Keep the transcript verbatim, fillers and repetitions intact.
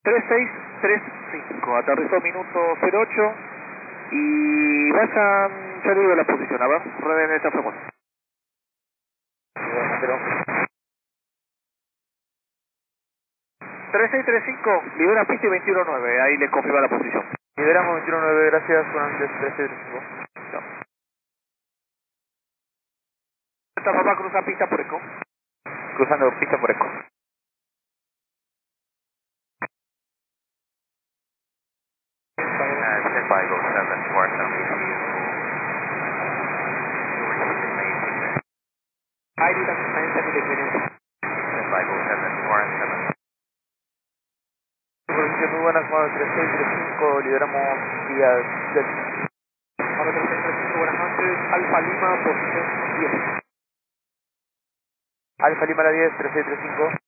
tres seis tres cinco, aterrizó minuto cero ocho y vayan, ya le digo la posición, a ver, rueden esta frecuencia. tres seis tres cinco, libera pista y veintiuno nueve, ahí les confirma la posición. Liberamos veintiuno nueve, gracias, con tres seis tres cinco. Esta papá cruza pista por eco. Cruzando pista por eco. Standby, go seven four seven. Ahí directamente a mi definición. Standby, go seven four seven. Provincia muy buenas, con tres seis tres cinco, liberamos vía del... Ahora tres seis tres cinco, buenas noches, Alfa Lima, posición diez. Alfa Lima a la diez, tres seis tres cinco.